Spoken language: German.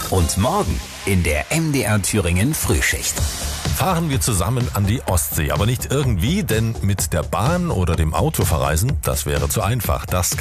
Und morgen in der MDR Thüringen Frühschicht. Fahren wir zusammen an die Ostsee, aber nicht irgendwie, denn mit der Bahn oder dem Auto verreisen, das wäre zu einfach. Das